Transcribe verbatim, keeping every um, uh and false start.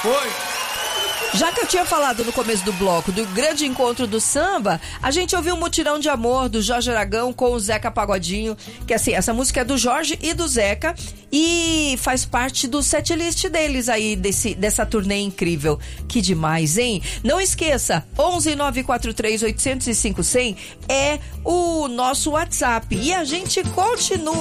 Foi. Já que eu tinha falado no começo do bloco do grande encontro do samba, a gente ouviu o Mutirão de Amor do Jorge Aragão com o Zeca Pagodinho, que assim, essa música é do Jorge e do Zeca e faz parte do setlist deles aí, desse, dessa turnê incrível. Que demais, hein? Não esqueça, onze nove quatro três oito zero cinco zero zero é o nosso WhatsApp e a gente continua